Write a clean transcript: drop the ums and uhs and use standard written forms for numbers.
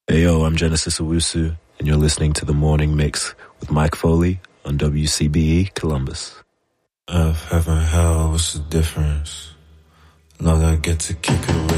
Hey yo, I'm Genesis Owusu, and you're listening to The Morning Mix with Mike Foley on WCBE Columbus. Earth, heaven, hell, what's the difference? Lord, I get to kick it away.